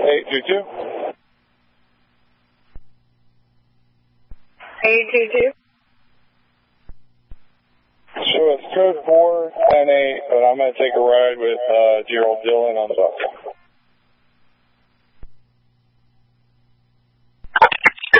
822. 822. Sure, it's code 498, but I'm going to take a ride with Gerald Dillon on the bus.